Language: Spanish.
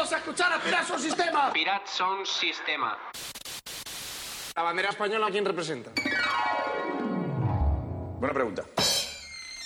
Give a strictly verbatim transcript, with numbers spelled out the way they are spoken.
todos a escuchar a Pirat Sound Sistema. Pirat Sound Sistema. La bandera española, ¿a quién representa? Buena pregunta.